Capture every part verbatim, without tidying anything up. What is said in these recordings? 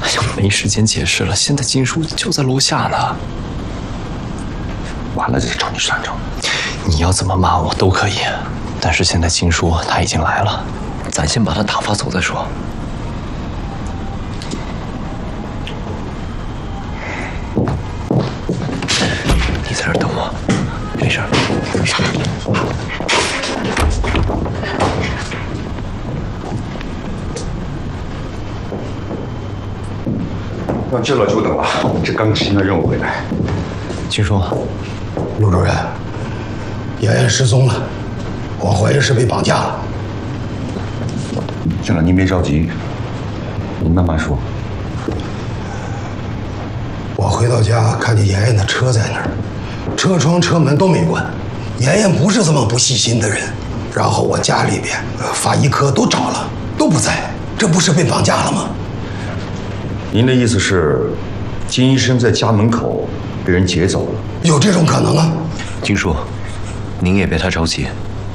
哎呀，没时间解释了，现在金叔就在楼下呢。 完了，这是找你算账。 你要怎么骂我都可以，但是现在金叔他已经来了，咱先把他打发走再说。你在这儿等我，没事。 上来。 要救了久等了，这刚执行了任务回来。 金叔， 陆主任，妍妍失踪了，我怀疑是被绑架了。 行了，您别着急，您慢慢说。 我回到家看见妍妍的车在那儿，车窗、车门都没关。妍妍不是这么不细心的人。然后我家里边、法医科都找了，都不在，这不是被绑架了吗？ 您的意思是，金医生在家门口被人劫走了？ 有这种可能啊！ 金叔，您也别太着急。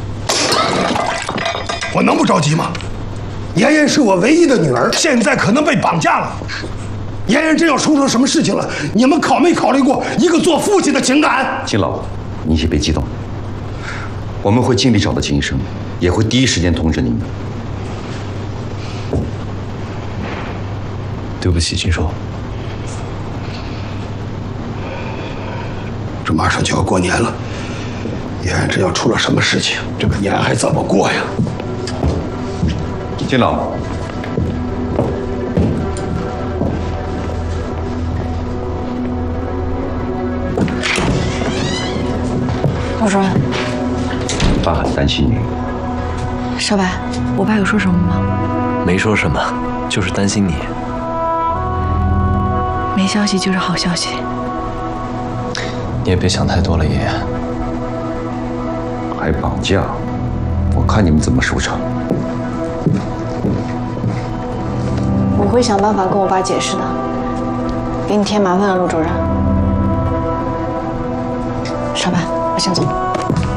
我能不着急吗？妍妍是我唯一的女儿，现在可能被绑架了。妍妍真要出了什么事情了，你们考没考虑过一个做父亲的情感？ 金老，您先别激动，我们会尽力找到金医生，也会第一时间通知您的。 对不起，金叔。 这马上就要过年了，妍妍真要出了什么事情，这个年还怎么过呀？ 金老， 陆主任， 爸很担心你。 少白，我爸有说什么吗？ 没说什么，就是担心你。 没消息就是好消息。 你也别想太多了，爷爷。 还绑架，我看你们怎么收场。 我会想办法跟我爸解释的。给你添麻烦了，陆主任。少白，我先走了。